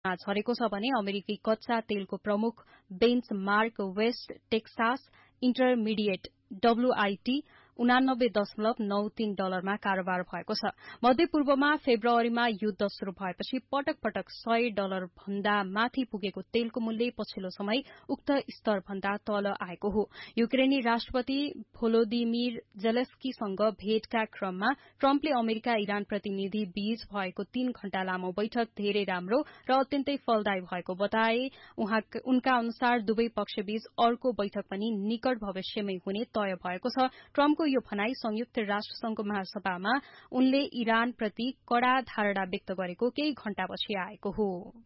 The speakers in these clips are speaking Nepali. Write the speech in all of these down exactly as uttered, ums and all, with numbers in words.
झरेको छ भने अमेरिकी कच्चा तेलको प्रमुख benchmark West Texas intermediate WIT उनानब्बे दशमलव नौ तीन डलरमा कारोबार भएको छ। मध्यपूर्वमा फेब्रुअरीमा युद्ध शुरू भएपछि पटक पटक सय डलर भन्दा माथि पुगेको तेलको मूल्य पछिल्लो समय उक्त स्तर भन्दा तल आएको हो। युक्रेनी राष्ट्रपति भोलोदिमिर जेलेस्कीसँग भेटका क्रममा ट्रम्पले अमेरिका इरान प्रतिनिधि बीच भएको तीन घण्टा लामो बैठक धेरै राम्रो र अत्यन्तै फलदायी भएको बताए। उनका अनुसार दुवै पक्षबीच अर्को बैठक पनि निकट भविष्यमै हुने तय भएको छ। ट्रम्पको यो भनाई संयुक्त राष्ट्रसंघको महासभामा उनले इरानप्रति कड़ा धारणा व्यक्त गरेको केही घण्टापछि आएको हो।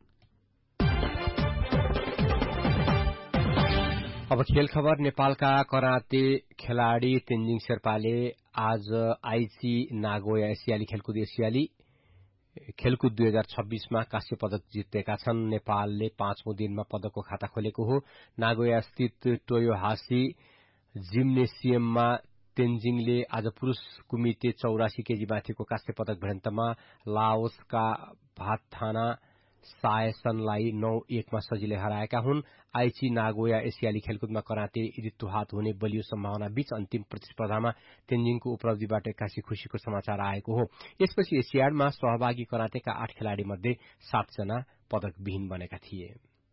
अब खेल खबर। नेपालका कराते खेलाड़ी तेन्जिङ शेर्पाले आज आइची नागोया एसियाली खेलकुद एसियाली खेलकुद दुई हजार छब्बीसमा कांस्य पदक जितेका छन्। नेपालले पाँचौं दिनमा पदकको खाता खोलेको हो। नागोया स्थित टोयोहासी जिम्नेसियममा तेन्जिङले आज पुरूष कुमिते चौरासी केजी माथिको कांस्य पदक भिडन्तमा लाओसका भातथाना सायसनलाई नौ एकमा सजिलै हराएका हुन्। आइची नागोया एसियाली खेलकुदमा कराते ऋतुहात हुने बलियो सम्भावना बीच अन्तिम प्रतिस्पर्धामा तेन्जिङको उपलब्धिबाट एक्कासी खुशीको समाचार आएको हो। यसपछि एसियाडमा सहभागी करातेका आठ खेलाड़ी मध्ये सातजना पदकविहीन बनेका थिए।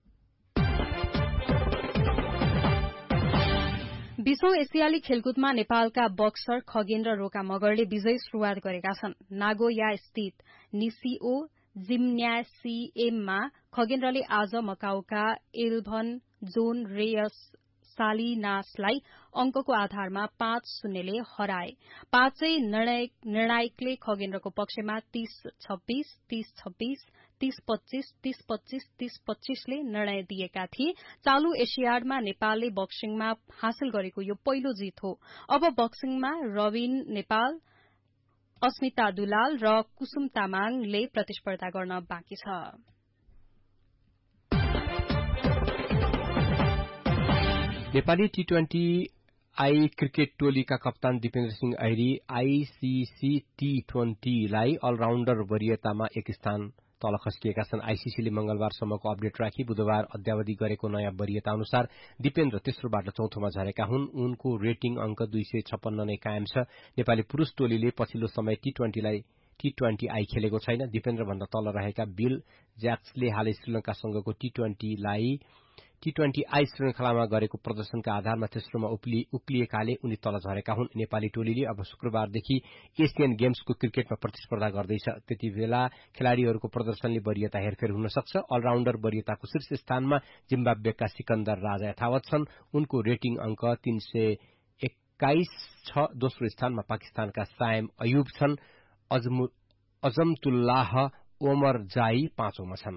बीसौं एसियाली खेलकुदमा नेपालका बक्सर खगेन्द्र रोका मगरले विजयी शुरूआत गरेका छन्। नागोया स्थित निसिओ जिम्न्यासियममा खगेन्द्रले आज मकाउका एल्भन जोन रेयस सालिनासलाई अंकको आधारमा पाँच शून्यले हराए। पाँचै निर्णायकले खगेन्द्रको पक्षमा तीस छब्बीस तीस छब्बीस तीस पच्चीस तीस पच्चीस तीस पच्चीसले निर्णय दिएका थिए। चालू एसियाडमा नेपालले बक्सिङमा हासिल गरेको यो पहिलो जीत हो। अब बक्सिङमा रविन नेपाल, अस्मिता दुलाल र कुसुम तामाङले प्रतिस्पर्धा गर्न बाँकी छ। Nepali T twenty I cricket टोलीका कप्तान दिपेन्द्र सिंह ऐरी आईसीसी टी ट्वेन्टीलाई अलराउण्डर वरियतामा एक स्थान तल खस्किएका छन्। आईसीसीले मंगलबारसम्मको अपडेट राखी बुधबार अद्यावधि गरेको नयाँ वरियता अनुसार दिपेन्द्र तेस्रोबाट चौथोमा झरेका हुन्। उनको रेटिङ अंक दुई सय छप्पन्न नै कायम छ। नेपाली पुरूष टोलीले पछिल्लो समय टी ट्वेन्टीलाई टी ट्वेन्टी आई खेलेको छैन। दिपेन्द्र भन्दा तल रहेका बिल ज्याक्सले हालै श्रीलंकासँगको टी ट्वेन्टीलाई टी ट्वेन्टी आई श्रृंखलामा गरेको प्रदर्शनका आधारमा तेस्रोमा उक्लिएकाले उनी तल झरेका हुन्। नेपाली टोलीले अब शुक्रबारदेखि एशियन गेम्सको क्रिकेटमा प्रतिस्पर्धा गर्दैछ। त्यति बेला खेलाड़ीहरूको प्रदर्शनले वरियता हेरफेर हुन सक्छ। अलराउण्डर वरियताको शीर्ष स्थानमा जिम्बाब्वेका सिकन्दर राजा यथावत छन्। उनको रेटिङ अंक तीन सय एक्काइस छ। दोस्रो स्थानमा पाकिस्तानका सायम अयुब छन्। अजमतुल्लाह ओमर जाई पाँचौंमा छन्।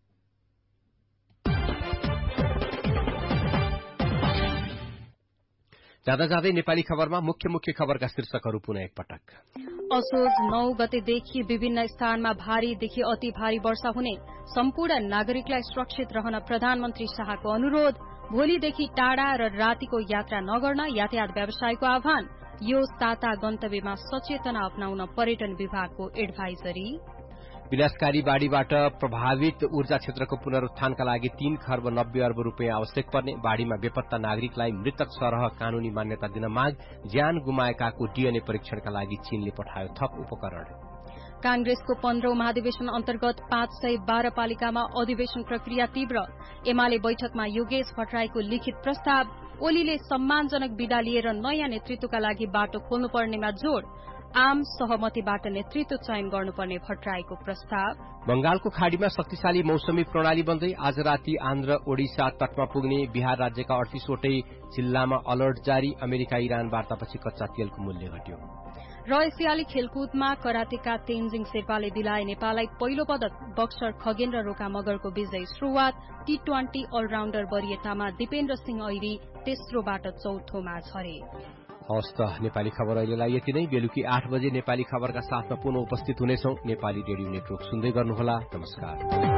जाँदा जाँदै नेपाली खबरमा मुख्य मुख्य खबरका शीर्षकहरू पुनः एकपटक। असोज नौ गतेदेखि विभिन्न स्थानमा भारीदेखि अति भारी वर्षा हुने, सम्पूर्ण नागरिकलाई सुरक्षित रहन प्रधानमन्त्री शाहको अनुरोध। भोलिदेखि टाढा र रातिको यात्रा नगर्न यातायात व्यवसायको आह्वान। यो साता गन्तव्यमा सचेतना अपनाउन पर्यटन विभागको एडभाइजरी। विनाशकारी बाढ़ीबाट प्रभावित ऊर्जा क्षेत्रको पुनरुत्थानका लागि तीन खर्ब नब्बे अर्ब रूपियाँ आवश्यक पर्ने, बाढ़ीमा बेपत्ता नागरिकलाई मृतक सरह कानूनी मान्यता दिन माग, ज्यान गुमाएकाको डीएनए परीक्षणका लागि चीनले पठायो थप उपकरण। कांग्रेसको पन्ध्रौं महाधिवेशन अन्तर्गत पाँच सय बाह्र पालिकामा अधिवेशन प्रक्रिया तीव्र। एमाले बैठकमा योगेश भट्टराईको लिखित प्रस्ताव। ओलीले सम्मानजनक विदा लिएर नयाँ नेतृत्वका लागि बाटो खोल्नुपर्नेमा जोड़। आम सहमतिबाट नेतृत्व चयन गर्नुपर्ने भट्टराईको प्रस्ताव। बंगालको खाड़ीमा शक्तिशाली मौसमी प्रणाली बन्दै आज राति आन्ध्र ओडिसा तटमा पुग्ने, बिहार राज्यका अडतीसवटै जिल्लामा अलर्ट जारी। अमेरिका इरान वार्तापछि कच्चा तेलको मूल्य घट्यो। र एसियाली खेलकुदमा करातेका तेन्जिङ शेर्पाले दिलाए नेपाललाई पहिलो पदक। बक्सर खगेन्द्र रोका मगरको विजयी शुरूआत। टी ट्वेन्टी अलराउण्डर वरियतामा दिपेन्द्र सिंह ऐरी तेस्रोबाट चौथोमा झरे। हवस् त नेपाली खबर अहिलेलाई यति नै। बेलुकी आठ बजे नेपाली खबरका साथमा पुनः उपस्थित हुनेछौं। नेपाली रेडियो नेटवर्क सुन्दै गर्नुहोला। नमस्कार।